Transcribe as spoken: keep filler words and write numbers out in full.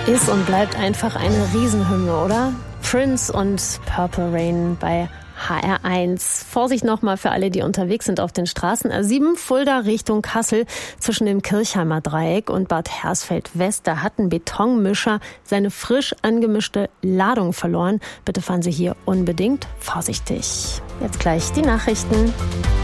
Ist und bleibt einfach eine Riesenhymne, oder? Prince und Purple Rain bei H R eins. Vorsicht nochmal für alle, die unterwegs sind auf den Straßen. A sieben, Fulda Richtung Kassel, zwischen dem Kirchheimer Dreieck und Bad Hersfeld West. Da hat ein Betonmischer seine frisch angemischte Ladung verloren. Bitte fahren Sie hier unbedingt vorsichtig. Jetzt gleich die Nachrichten.